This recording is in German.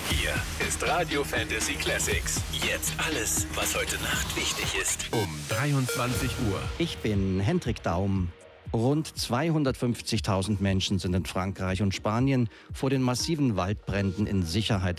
Hier ist Radio Fantasy Classics. Jetzt alles, was heute Nacht wichtig ist. Um 23 Uhr. Ich bin Hendrik Daum. Rund 250.000 Menschen sind in Frankreich und Spanien vor den massiven Waldbränden in Sicherheit